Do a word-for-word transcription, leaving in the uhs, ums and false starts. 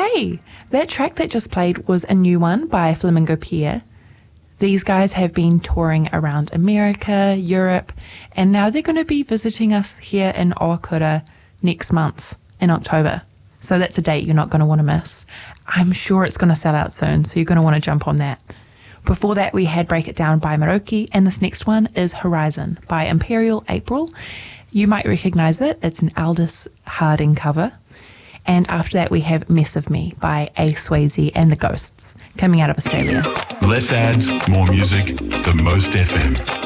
hey, that track that just played was a new one by Flamingo Pier. These guys have been touring around America, Europe, and now they're going to be visiting us here in Owakura next month in October. So that's a date you're not going to want to miss. I'm sure it's going to sell out soon, so you're going to want to jump on that. Before that, we had Break It Down by Maroki, and this next one is Horizon by Imperial April. You might recognize it. It's an Aldous Harding cover. And after that, we have Mess of Me by A. Swayze and the Ghosts, coming out of Australia. Less ads, more music, the Most F M.